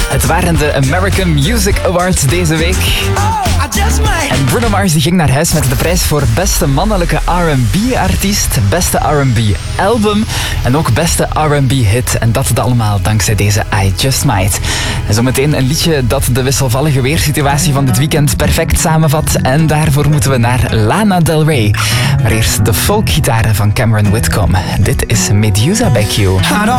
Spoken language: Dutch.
Het waren de American Music Awards deze week. En Bruno Mars die ging naar huis met de prijs voor beste mannelijke R&B-artiest, beste R&B-album en ook beste R&B-hit. En dat allemaal dankzij deze I Just Might. En zometeen een liedje dat de wisselvallige weersituatie van dit weekend perfect samenvat. En daarvoor moeten we naar Lana Del Rey. Maar eerst de folkgitaren van Cameron Whitcomb. Dit is Medusa Back You.